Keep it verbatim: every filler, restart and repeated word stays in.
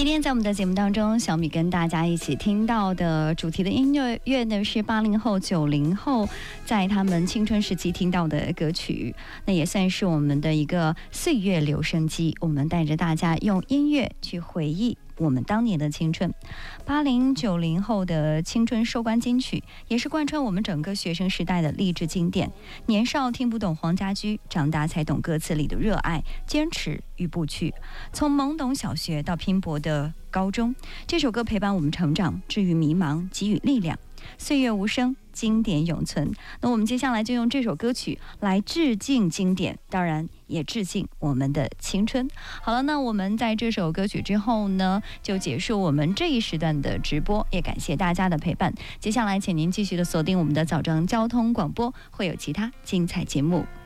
今天在我们的节目当中，小米跟大家一起听到的主题的音乐乐呢是八零后、九零后在他们青春时期听到的歌曲，那也算是我们的一个岁月留声机。我们带着大家用音乐去回忆我们当年的青春，八零九零后的青春收官金曲，也是贯穿我们整个学生时代的励志经典。年少听不懂黄家驹，长大才懂歌词里的热爱、坚持与不屈。从懵懂小学到拼搏的高中，这首歌陪伴我们成长，治愈迷茫，给予力量。岁月无声，经典永存。那我们接下来就用这首歌曲来致敬经典，当然也致敬我们的青春。好了，那我们在这首歌曲之后呢，就结束我们这一时段的直播，也感谢大家的陪伴。接下来请您继续的锁定我们的早上交通广播，会有其他精彩节目。